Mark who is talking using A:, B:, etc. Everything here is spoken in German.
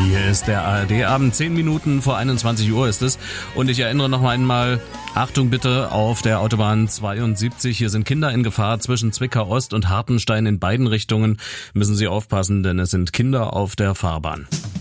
A: Hier ist der ARD-Abend, 10 Minuten vor 21 Uhr ist es. Und ich erinnere noch einmal, Achtung bitte, auf der Autobahn 72. Hier sind Kinder in Gefahr zwischen Zwickau Ost und Hartenstein in beiden Richtungen. Müssen Sie aufpassen, denn es sind Kinder auf der Fahrbahn.